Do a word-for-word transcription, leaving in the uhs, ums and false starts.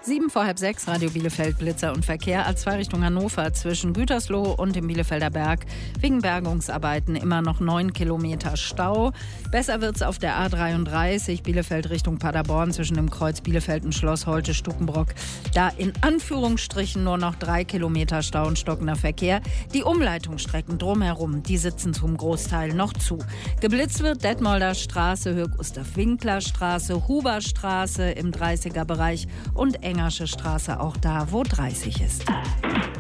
Sieben vor halb sechs, Radio Bielefeld, Blitzer und Verkehr. A zwei Richtung Hannover zwischen Gütersloh und dem Bielefelder Berg. Wegen Bergungsarbeiten immer noch neun Kilometer Stau. Besser wird's auf der A dreiunddreißig, Bielefeld Richtung Paderborn zwischen dem Kreuz Bielefeld und Schloss Holte-Stukenbrock. Da in Anführungsstrichen nur noch drei Kilometer Stau und stockender Verkehr. Die Umleitungsstrecken drumherum, die sitzen zum Großteil noch zu. Geblitzt wird Detmolder Straße, Höhe Gustav-Winkler Straße, Huberstraße im dreißiger Bereich und Engersche Straße, auch da, wo dreißig ist.